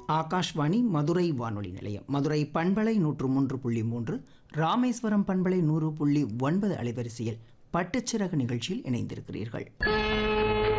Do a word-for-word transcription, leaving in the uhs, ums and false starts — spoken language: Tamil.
ஆகாஷ்வாணி மதுரை வானொலி நிலையம். மதுரை பண்பலை நூற்று மூன்று புள்ளி மூன்று, ராமேஸ்வரம் பண்பலை நூறு புள்ளி ஒன்பது அலைவரிசையில் பட்டுச்சிறகு நிகழ்ச்சியில் இணைந்திருக்கிறீர்கள்.